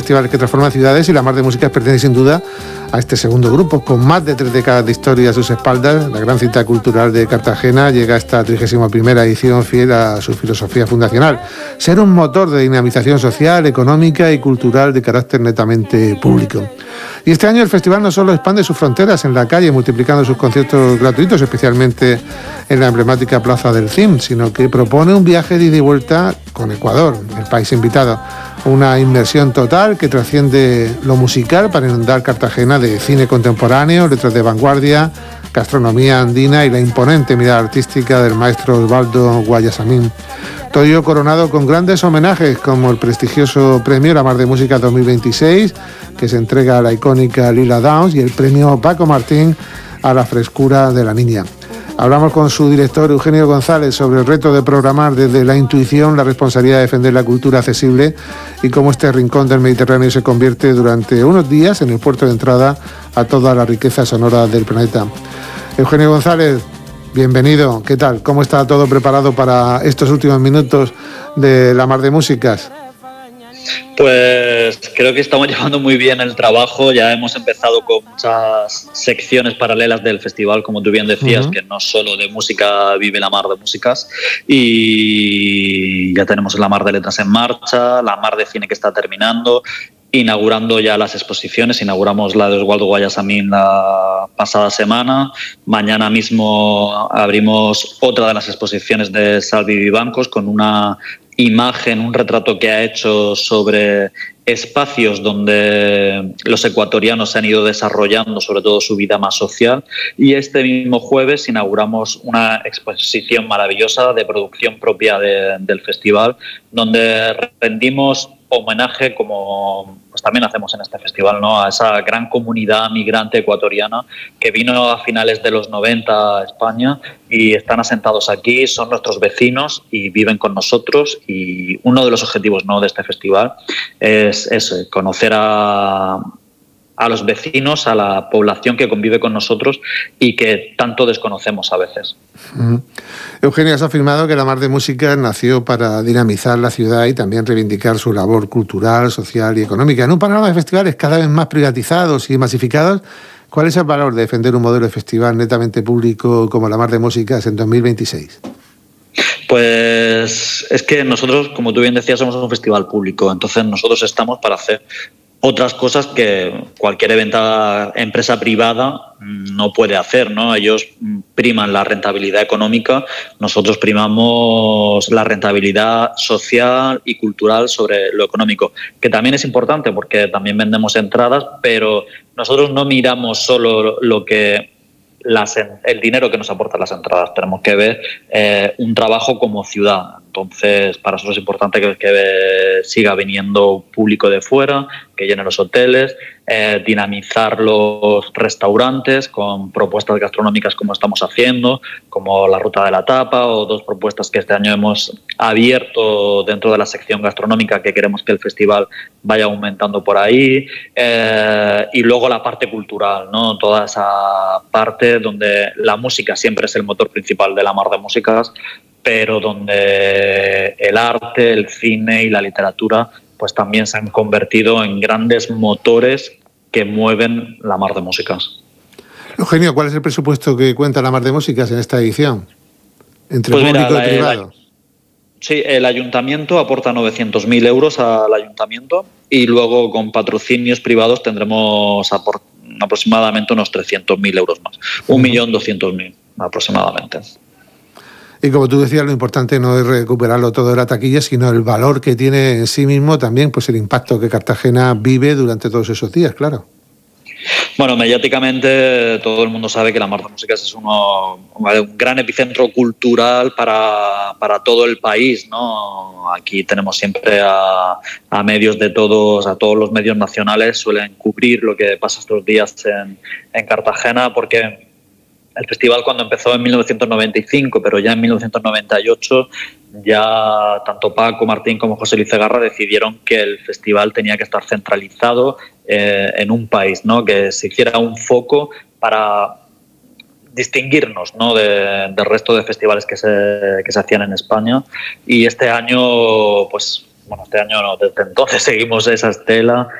festivales que transforman ciudades, y La Mar de Músicas pertenece sin duda a este segundo grupo. Con más de 3 décadas de historia a sus espaldas, la gran cita cultural de Cartagena llega a esta 31ª edición fiel a su filosofía fundacional: ser un motor de dinamización social, económica y cultural de carácter netamente público. Y este año el festival no solo expande sus fronteras en la calle, multiplicando sus conciertos gratuitos, especialmente en la emblemática Plaza del CIM, sino que propone un viaje de ida y vuelta con Ecuador, el país invitado. Una inmersión total que trasciende lo musical para inundar Cartagena de cine contemporáneo, letras de vanguardia, gastronomía andina y la imponente mirada artística del maestro Osvaldo Guayasamín. Todo ello coronado con grandes homenajes como el prestigioso premio La Mar de Músicas 2026, que se entrega a la icónica Lila Downs, y el premio Paco Martín a la frescura de la niña. Hablamos con su director, Eugenio González, sobre el reto de programar desde la intuición la responsabilidad de defender la cultura accesible y cómo este rincón del Mediterráneo se convierte durante unos días en el puerto de entrada a toda la riqueza sonora del planeta. Eugenio González, bienvenido. ¿Qué tal? ¿Cómo está todo preparado para estos últimos minutos de La Mar de Músicas? Pues creo que estamos llevando muy bien el trabajo. Ya hemos empezado con muchas secciones paralelas del festival, como tú bien decías, que no solo de música vive La Mar de Músicas. Y ya tenemos La Mar de Letras en marcha, La Mar de Cine que está terminando, inaugurando ya las exposiciones. Inauguramos la de Osvaldo Guayasamín la pasada semana. Mañana mismo abrimos otra de las exposiciones de Salvi Vivancos con una imagen, un retrato que ha hecho sobre espacios donde los ecuatorianos se han ido desarrollando, sobre todo su vida más social. Y este mismo jueves inauguramos una exposición maravillosa de producción propia del festival, donde rendimos homenaje, como pues también hacemos en este festival, ¿no?, a esa gran comunidad migrante ecuatoriana que vino a finales de los 90 a España y están asentados aquí, son nuestros vecinos y viven con nosotros. Y uno de los objetivos, ¿no?, de este festival es conocer a los vecinos, a la población que convive con nosotros y que tanto desconocemos a veces. Eugenio, has afirmado que La Mar de Músicas nació para dinamizar la ciudad y también reivindicar su labor cultural, social y económica. En un panorama de festivales cada vez más privatizados y masificados, ¿cuál es el valor de defender un modelo de festival netamente público como La Mar de Músicas en 2026? Pues es que nosotros, como tú bien decías, somos un festival público, entonces nosotros estamos para hacer otras cosas que cualquier empresa privada no puede hacer, ¿no? Ellos priman la rentabilidad económica, nosotros primamos la rentabilidad social y cultural sobre lo económico, que también es importante porque también vendemos entradas, pero nosotros no miramos solo el dinero que nos aportan las entradas, tenemos que ver un trabajo como ciudad. Entonces, para nosotros es importante que siga viniendo público de fuera, que llene los hoteles, dinamizar los restaurantes con propuestas gastronómicas como estamos haciendo, como la Ruta de la Tapa, o 2 propuestas que este año hemos abierto dentro de la sección gastronómica, que queremos que el festival vaya aumentando por ahí. Y luego la parte cultural, ¿no?, toda esa parte donde la música siempre es el motor principal de La Mar de Músicas, pero donde el arte, el cine y la literatura pues también se han convertido en grandes motores que mueven La Mar de Músicas. Eugenio, ¿cuál es el presupuesto que cuenta La Mar de Músicas en esta edición? Entre pues público y privado. Sí, el ayuntamiento aporta 900.000 euros al ayuntamiento y luego con patrocinios privados tendremos aproximadamente unos 300.000 euros más. 1.200.000 aproximadamente. Y como tú decías, lo importante no es recuperarlo todo de la taquilla, sino el valor que tiene en sí mismo también, pues el impacto que Cartagena vive durante todos esos días, claro. Bueno, mediáticamente todo el mundo sabe que La Mar de Músicas es un gran epicentro cultural para todo el país, ¿no? Aquí tenemos siempre a medios de todos, a todos los medios nacionales suelen cubrir lo que pasa estos días en Cartagena, porque el festival, cuando empezó en 1995, pero ya en 1998, ya tanto Paco Martín como José Luis Segarra decidieron que el festival tenía que estar centralizado en un país, ¿no?, que se hiciera un foco para distinguirnos, ¿no?, del resto de festivales que se hacían en España. Y este año, desde entonces seguimos esa estela